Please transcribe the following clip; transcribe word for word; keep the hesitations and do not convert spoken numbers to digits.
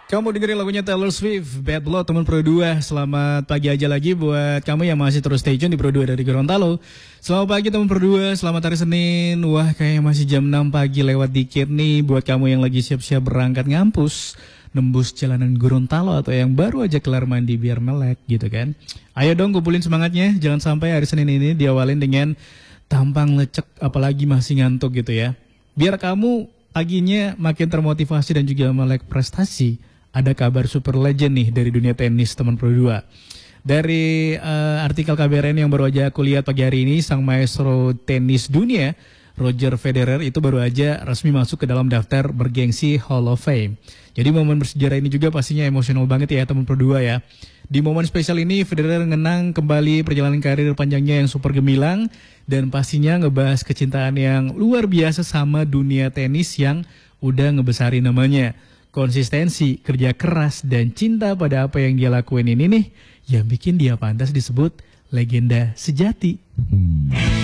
Kamu dengerin lagunya Taylor Swift, Bad Blood, teman Pro dua. Selamat pagi aja lagi buat kamu yang masih terus stay tune di Pro dua dari Gorontalo. Selamat pagi teman Pro dua, selamat hari Senin. Wah, kayaknya masih jam enam pagi lewat dikit nih buat kamu yang lagi siap-siap berangkat ngampus, nembus jalanan Gorontalo atau yang baru aja kelar mandi biar melek gitu kan. Ayo dong kumpulin semangatnya, jangan sampai hari Senin ini diawalin dengan tampang lecek apalagi masih ngantuk gitu ya. Biar kamu paginya makin termotivasi dan juga melek prestasi. Ada kabar super legend nih dari dunia tenis teman Pro dua. Dari uh, artikel K B R N yang baru aja aku lihat pagi hari ini, sang maestro tenis dunia Roger Federer itu baru aja resmi masuk ke dalam daftar bergengsi Hall of Fame. Jadi momen bersejarah ini juga pastinya emosional banget ya teman Pro dua ya. Di momen spesial ini Federer ngenang kembali perjalanan karir panjangnya yang super gemilang dan pastinya ngebahas kecintaan yang luar biasa sama dunia tenis yang udah ngebesarin namanya. Konsistensi, kerja keras, dan cinta pada apa yang dia lakuin ini nih yang bikin dia pantas disebut legenda sejati.